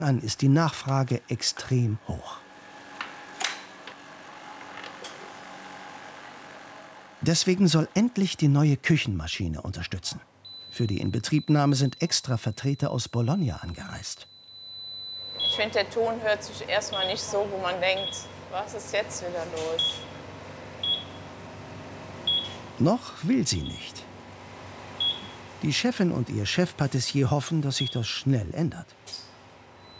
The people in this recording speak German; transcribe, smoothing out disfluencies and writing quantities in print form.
an ist die Nachfrage extrem hoch. Deswegen soll endlich die neue Küchenmaschine unterstützen. Für die Inbetriebnahme sind extra Vertreter aus Bologna angereist. Ich finde, der Ton hört sich erstmal nicht so, wo man denkt, was ist jetzt wieder los? Noch will sie nicht. Die Chefin und ihr Chefpatissier hoffen, dass sich das schnell ändert.